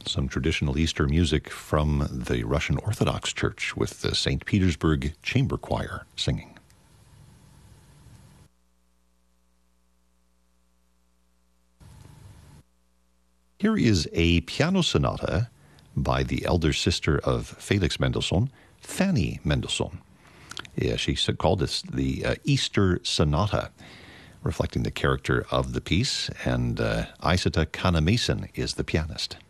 Some traditional Easter music from the Russian Orthodox Church with the St. Petersburg Chamber Choir singing. Here is a piano sonata by the elder sister of Felix Mendelssohn, Fanny Mendelssohn. Yeah, she called this the Easter Sonata, reflecting the character of the piece, and Isata Kana-Mason is the pianist.